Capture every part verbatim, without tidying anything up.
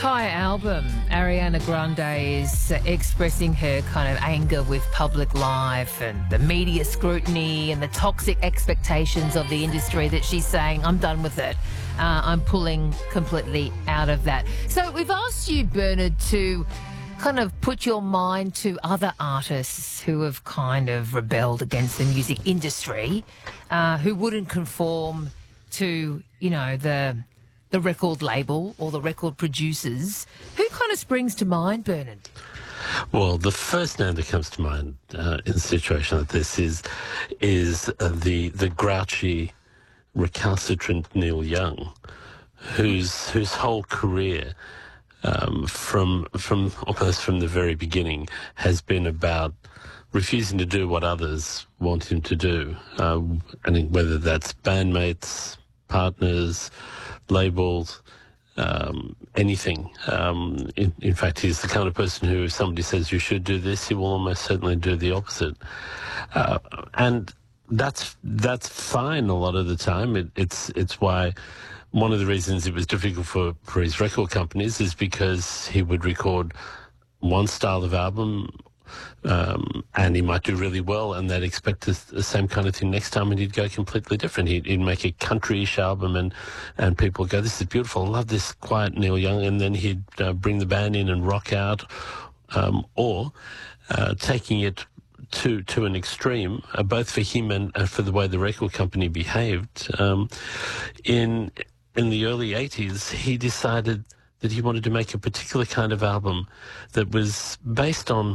entire album, Ariana Grande is uh, expressing her kind of anger with public life and the media scrutiny and the toxic expectations of the industry that she's saying, I'm done with it. Uh, I'm pulling completely out of that. So we've asked you, Bernard, to kind of put your mind to other artists who have kind of rebelled against the music industry, uh, who wouldn't conform to, you know, the the record label or the record producers. Who kind of springs to mind, Bernard? Well, the first name that comes to mind uh, in a situation like this is is uh, the the grouchy, recalcitrant Neil Young, whose whose whole career, um, from from almost from the very beginning, has been about refusing to do what others want him to do, uh, and whether that's bandmates, partners, labels, um, anything. Um, in, in fact, he's the kind of person who, if somebody says you should do this, he will almost certainly do the opposite. Uh, and that's that's fine a lot of the time. It, it's it's why one of the reasons it was difficult for, for his record companies is because he would record one style of album, Um, and he might do really well, and they'd expect the, the same kind of thing next time, and he'd go completely different. He'd, he'd make a country-ish album, and, and people go, this is beautiful, I love this quiet Neil Young, and then he'd uh, bring the band in and rock out, um, or uh, taking it to to an extreme, uh, both for him and, and for the way the record company behaved. Um, in in the early eighties, he decided that he wanted to make a particular kind of album that was based on.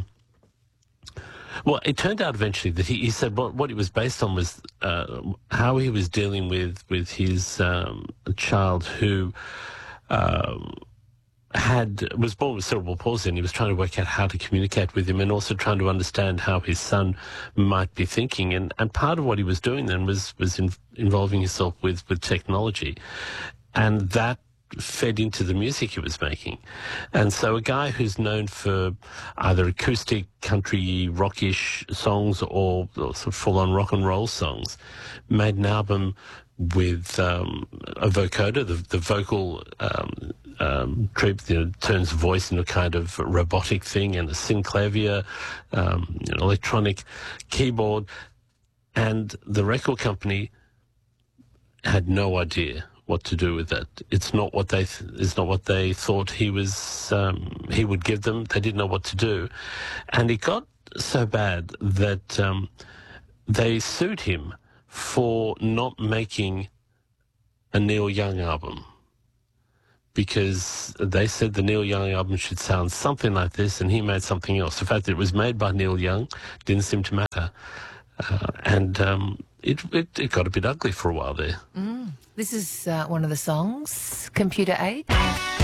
Well, it turned out eventually that he, he said what, what it was based on was uh, how he was dealing with, with his um, child who um, had was born with cerebral palsy, and he was trying to work out how to communicate with him and also trying to understand how his son might be thinking. And, and part of what he was doing then was, was in, involving himself with, with technology. And that fed into the music he was making. And so a guy who's known for either acoustic, country, rockish songs or, or sort of full-on rock and roll songs made an album with um, a vocoder, the, the vocal um, um, trip, you know, turns voice into a kind of robotic thing, and a synclavier, um, you know, electronic keyboard. And the record company had no idea what to do with that. It's not what they th- it's not what they thought he was um, he would give them. They didn't know what to do, and it got so bad that um, they sued him for not making a Neil Young album, because they said the Neil Young album should sound something like this, and he made something else. The fact that it was made by Neil Young didn't seem to matter, uh, and um, it, it it got a bit ugly for a while there. Mm. This is uh, one of the songs, Computer Age.